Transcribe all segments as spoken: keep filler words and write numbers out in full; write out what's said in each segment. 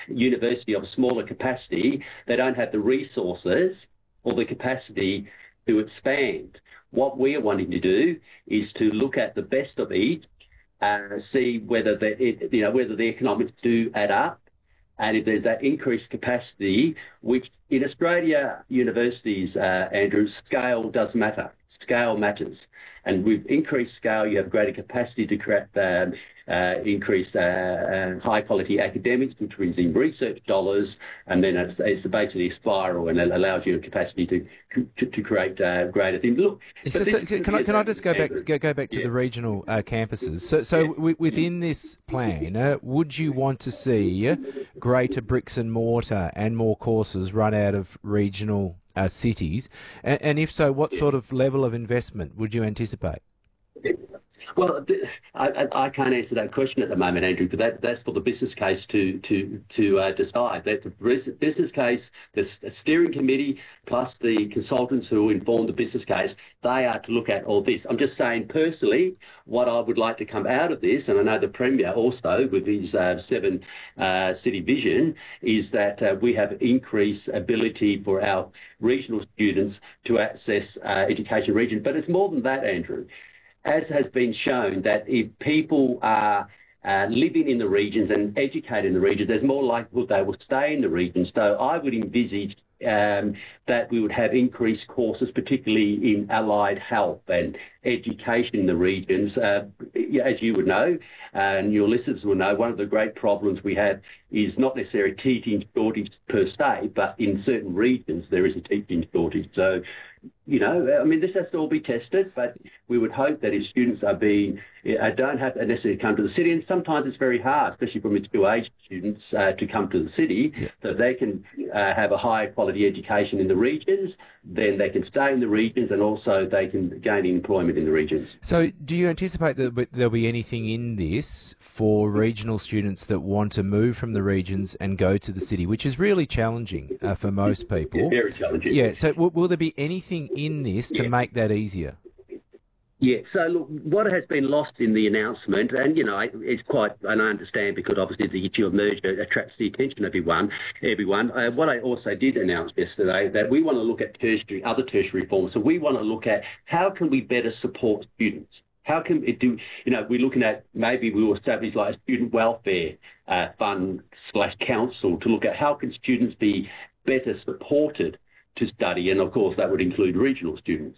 university of smaller capacity, they don't have the resources or the capacity to expand. What we are wanting to do is to look at the best of each, uh, see whether the, it, you know, whether the economics do add up, and if there's that increased capacity, which in Australia universities, uh, Andrew, scale does matter. Scale matters. And with increased scale, you have greater capacity to create um, uh, increase uh, uh, high-quality academics, which brings in research dollars, and then it's, it's basically a spiral, and it allows you a capacity to to, to create uh, greater things. Look, so, so, can I can I just go back go, go back to yeah. the regional uh, campuses? So, so yeah. w- within this plan, uh, would you want to see greater bricks and mortar and more courses run out of regional Uh, cities, and, and if so, what sort of level of investment would you anticipate? Well, I, I can't answer that question at the moment, Andrew, but that, that's for the business case to to to uh, decide. That the business case, the steering committee plus the consultants who inform the business case, they are to look at all this. I'm just saying personally, what I would like to come out of this, and I know the Premier also with his uh, seven uh, city vision, is that uh, we have increased ability for our regional students to access uh, education region. But it's more than that, Andrew. As has been shown, that if people are uh, living in the regions and educated in the regions, there's more likelihood they will stay in the regions. So I would envisage um, that we would have increased courses, particularly in allied health and education in the regions. Uh, as you would know, and your listeners will know, one of the great problems we have is not necessarily a teaching shortage per se, but in certain regions there is a teaching shortage. So, you know, I mean, this has to all be tested, but we would hope that if students are being, uh, don't have to necessarily come to the city, and sometimes it's very hard, especially for mature-age students, uh, to come to the city, yeah. so they can uh, have a higher quality education in the regions, then they can stay in the regions, and also they can gain employment in the regions. So do you anticipate that there'll be anything in this for regional students that want to move from the regions and go to the city, which is really challenging uh, for most people? Yeah, very challenging. Yeah, so w- will there be anything in this to yeah. make that easier? Yeah, so look, what has been lost in the announcement, and, you know, it's quite, and I understand because obviously the issue of merger attracts the attention of everyone, everyone. Uh, what I also did announce yesterday, that we want to look at tertiary, other tertiary reforms. So we want to look at how can we better support students? How can it do, you know, we're looking at maybe we will establish like a student welfare uh, fund slash council to look at how can students be better supported to study, and of course that would include regional students.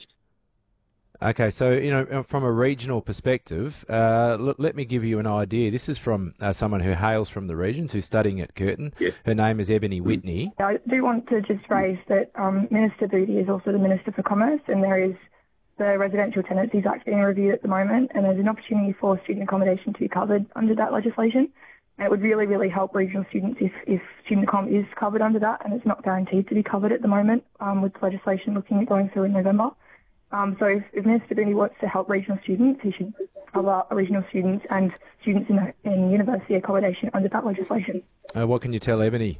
Okay, so, you know, from a regional perspective, uh, l- let me give you an idea. This is from uh, someone who hails from the regions, who's studying at Curtin. Yes. Her name is Ebony Whitney. I do want to just raise that um, Minister Booty is also the Minister for Commerce, and there is the Residential Tenancies Act being reviewed at the moment, and there's an opportunity for student accommodation to be covered under that legislation. And it would really, really help regional students if, if student accom is covered under that, and it's not guaranteed to be covered at the moment um, with legislation looking at going through in November. Um, so if, if Minister Booty wants to help regional students, he should cover regional students and students in, in university accommodation under that legislation. Uh, what can you tell Ebony?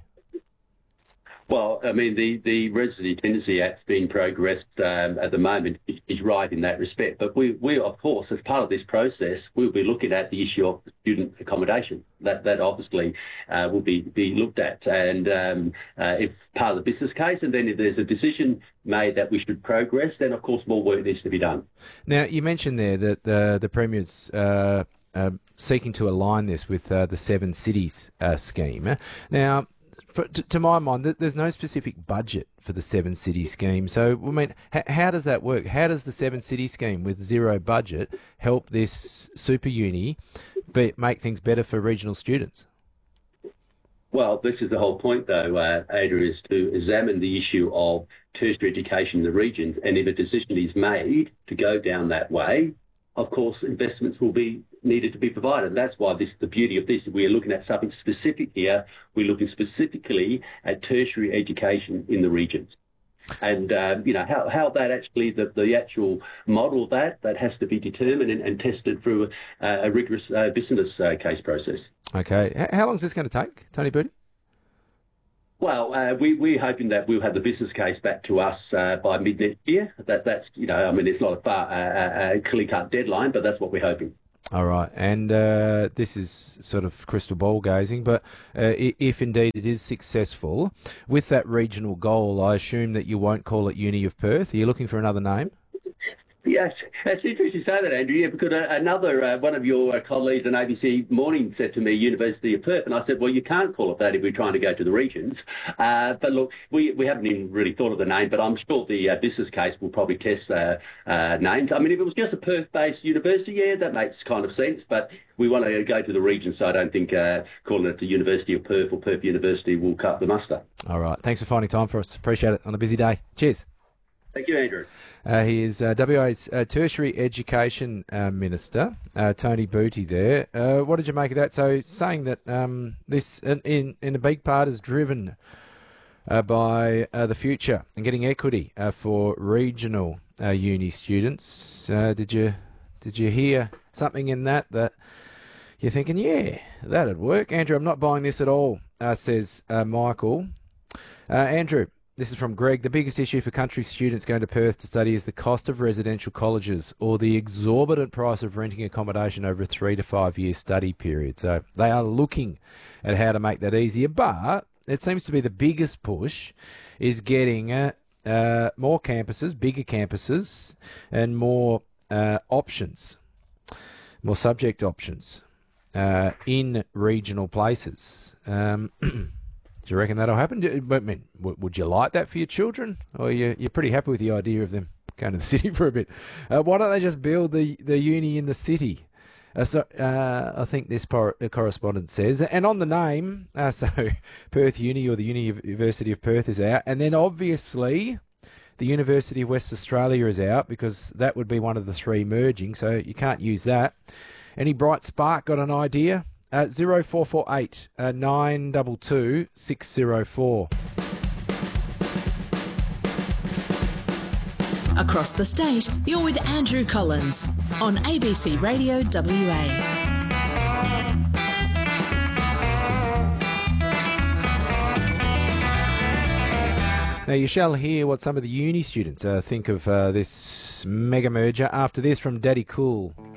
Well, I mean, the, the Residency Tenancy Act's being progressed um, at the moment is, is right in that respect. But we, we, of course, as part of this process, we'll be looking at the issue of student accommodation. That that obviously uh, will be, be looked at. And um, uh, if part of the business case, and then if there's a decision made that we should progress, then, of course, more work needs to be done. Now, you mentioned there that the, the Premier's uh, uh, seeking to align this with uh, the Seven Cities uh, scheme. Now, For, to, to my mind, there's no specific budget for the Seven City scheme. So, I mean, h- how does that work? How does the Seven City scheme with zero budget help this super uni be, make things better for regional students? Well, this is the whole point, though, uh, Ada, is to examine the issue of tertiary education in the regions. And if a decision is made to go down that way, of course, investments will be needed to be provided. And that's why this the beauty of this. We are looking at something specific here. We're looking specifically at tertiary education in the regions. And, um, you know, how, how that actually, the, the actual model of that, that has to be determined and, and tested through a, a rigorous uh, business uh, case process. Okay. H- how long is this going to take, Tony Booty? Well, uh, we, we're hoping that we'll have the business case back to us uh, by mid next year. That, that's, you know, I mean, it's not a far, uh, uh, clear-cut deadline, but that's what we're hoping. All right, and uh, this is sort of crystal ball gazing, but uh, if indeed it is successful, with that regional goal, I assume that you won't call it Uni of Perth. Are you looking for another name? Yes, it's interesting you say that, Andrew, yeah, because another, uh, one of your colleagues on A B C Morning said to me, University of Perth, and I said, well, you can't call it that if we're trying to go to the regions. Uh, but look, we, we haven't even really thought of the name, but I'm sure the uh, business case will probably test uh, uh, names. I mean, if it was just a Perth-based university, yeah, that makes kind of sense, but we want to go to the region, so I don't think uh, calling it the University of Perth or Perth University will cut the muster. All right, thanks for finding time for us. Appreciate it on a busy day. Cheers. Thank you, Andrew. Uh, he is uh, W A's uh, Tertiary Education uh, Minister, uh, Tony Booty there. Uh, what did you make of that? So saying that um, this, in, in, in a big part, is driven uh, by uh, the future and getting equity uh, for regional uh, uni students. Uh, did you did you hear something in that that you're thinking, yeah, that'd work? Andrew, I'm not buying this at all, uh, says uh, Michael. Uh, Andrew, this is from Greg. The biggest issue for country students going to Perth to study is the cost of residential colleges or the exorbitant price of renting accommodation over a three to five year study period. So they are looking at how to make that easier. But it seems to be the biggest push is getting uh, uh, more campuses, bigger campuses, and more uh, options, more subject options uh, in regional places. Um Do you reckon that'll happen? I mean, would you like that for your children? Or you're, you're pretty happy with the idea of them going to the city for a bit? Uh, why don't they just build the, the uni in the city? Uh, so uh, I think this por- correspondent says. And on the name, uh, so Perth Uni or the University of Perth is out. And then obviously the University of West Australia is out because that would be one of the three merging. So you can't use that. Any bright spark got an idea? Uh, zero four four eight uh, nine two two six zero four. Across the state, you're with Andrew Collins on A B C Radio W A. Now, you shall hear what some of the uni students uh, think of uh, this mega merger after this from Daddy Cool.